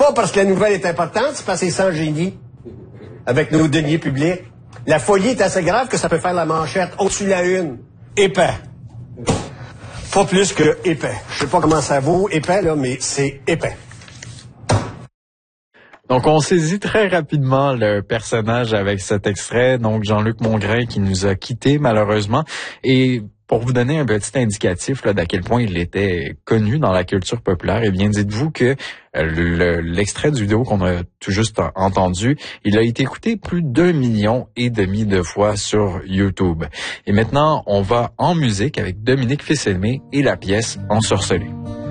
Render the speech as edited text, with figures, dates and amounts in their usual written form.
pas parce que la nouvelle est importante, c'est parce que c'est sans génie. Avec nos deniers publics. La folie est assez grave que ça peut faire la manchette au-dessus de la une. Épais. Pas plus que épais. Je sais pas comment ça vaut, épais, là, mais c'est épais. Donc, on saisit très rapidement le personnage avec cet extrait. Donc, Jean-Luc Mongrain qui nous a quittés, malheureusement. Et pour vous donner un petit indicatif là, d'à quel point il était connu dans la culture populaire, eh bien, dites-vous que l'extrait du vidéo qu'on a tout juste entendu, il a été écouté plus d'1,5 million de fois sur YouTube. Et maintenant, on va en musique avec Dominique Fils-Aimé et la pièce Ensorcelé.